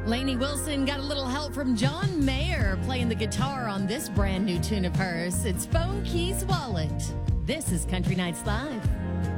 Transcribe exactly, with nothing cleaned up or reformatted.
Lainey Wilson got a little help from John Mayer playing the guitar on this brand new tune of hers. It's Phone Keys Wallet. This is Country Nights Live.